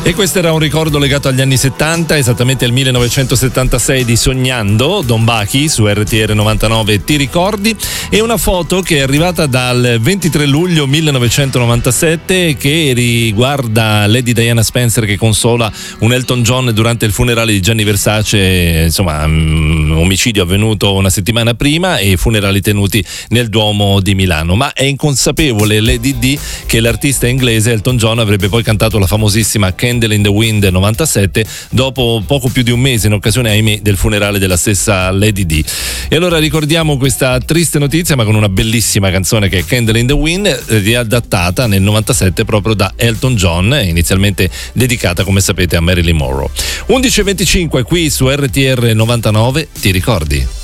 E questo era un ricordo legato agli anni 70, esattamente al 1976 di Sognando, Don Bachi su RTR 99 Ti ricordi, e una foto che è arrivata dal 23 luglio 1997 che riguarda Lady Diana Spencer che consola un Elton John durante il funerale di Gianni Versace, insomma omicidio avvenuto una settimana prima e funerali tenuti nel Duomo di Milano. Ma è inconsapevole Lady D che l'artista inglese Elton John avrebbe poi cantato la famosissima Candle in the Wind 97 dopo poco più di un mese, in occasione, ahimè, del funerale della stessa Lady D. E allora ricordiamo questa triste notizia, ma con una bellissima canzone che è Candle in the Wind, riadattata nel 97 proprio da Elton John, inizialmente dedicata, come sapete, a Marilyn Monroe. 11:25 qui su RTR 99 Ti ricordi?